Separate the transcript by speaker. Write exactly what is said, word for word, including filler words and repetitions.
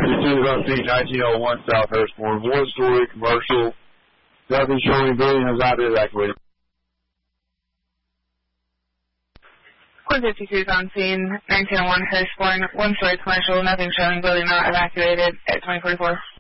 Speaker 1: fifty-two Umpteen, nineteen oh one South Hurstbourne. One-story commercial. Nothing showing building has not been evacuated.
Speaker 2: one fifty-two Umpteen, nineteen oh one Hurstbourne. One-story commercial. Nothing showing building not evacuated at twenty forty-four.